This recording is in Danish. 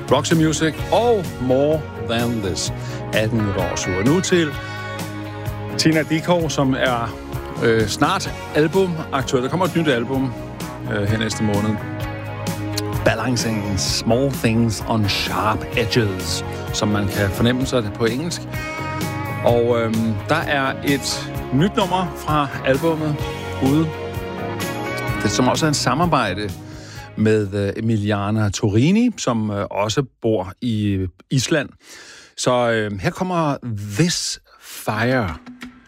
Roxy Music og More Than This. 18 minutter over 7. Nu til Tina Dickow, som er snart albumaktuel. Der kommer et nyt album her næste måned. Balancing Small Things on Sharp Edges, som man kan fornemme sig på engelsk. Og der er et nyt nummer fra albummet ude, det som også er en samarbejde med Emiliana Torini, som også bor i Island. Så her kommer This Fire.